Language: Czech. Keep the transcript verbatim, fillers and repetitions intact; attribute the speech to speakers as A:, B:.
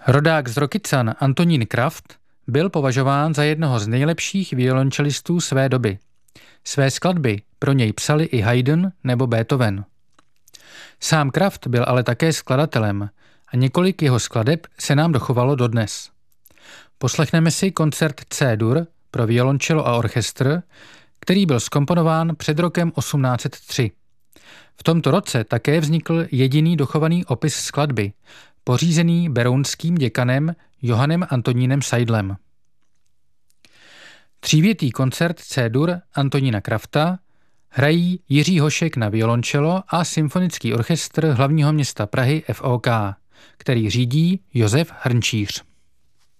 A: Rodák z Rokycan Antonín Kraft byl považován za jednoho z nejlepších violončelistů své doby. Své skladby pro něj psali i Haydn nebo Beethoven. Sám Kraft byl ale také skladatelem a několik jeho skladeb se nám dochovalo dodnes. Poslechneme si koncert C-dur pro violončelo a orchestr, který byl zkomponován před rokem osmnáct set tři. V tomto roce také vznikl jediný dochovaný opis skladby, pořízený berounským děkanem Johannem Antonínem Seidlem. Třívětý koncert C-dur Antonína Krafta hrají Jiří Hošek na violončelo a symfonický orchestr hlavního města Prahy F O K, který řídí Josef Hrnčíř.